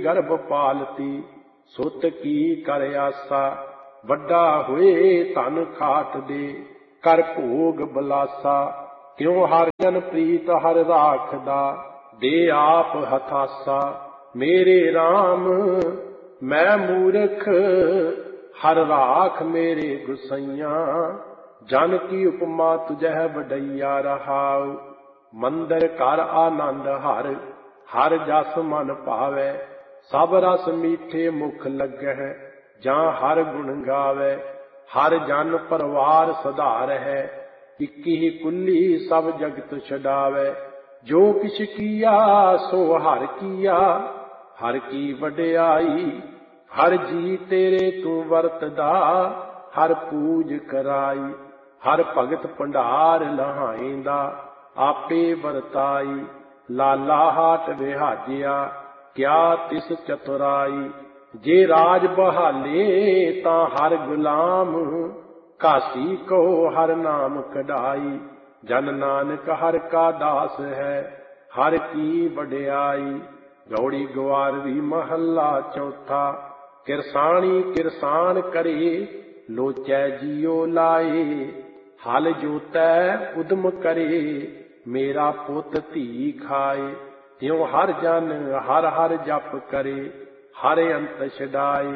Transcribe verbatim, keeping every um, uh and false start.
गर्भ पालती, सुत की कर आसा, वड्डा होए धन खाट दे, कर भोग बलासा। क्यों हर जन प्रीत हर राखदा, दे आप हथासा। मेरे राम मैं मूर्ख, हर राख मेरे गुसैया। जन की उपमा तुझह वडैया रहाउ, मंदिर कर आनंद हर, हर जस मन भावै। सब रस मीठे मुख लगै, जां हर गुण गावै। हर जन परवार सधार है, इक्की ही कुल्ली सब जगत छडावै। जो किछ किया सो हर किया, हर की वड्याई। हर जी तेरे तू वरतदा, हर पूज कराई। हर भगत भंडार लहाइंदा, आपे वरताई। लाला हाट विहाजिया, क्या तिस चतुराई। जे राज बहाले तां हर गुलाम, कासी को हर नाम कढ़ाई। जन नानक हर का दास है, हर की वड्याई। गौड़ी ग्वारवी महला चौथा, किरसाणी किरसान करे, लोचै जियो लाए। हल जोतै उदम करे, मेरा पुत धी खाए। त्यों हर जन हर हर जप करे, हर अंत छडाए।